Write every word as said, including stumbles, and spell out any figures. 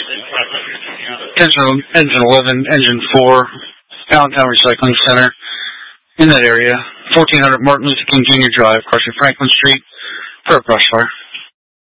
Engine, engine eleven, engine four, Allentown Recycling Center, in that area. fourteen hundred Martin Luther King Junior Drive, crossing Franklin Street, for a brush fire.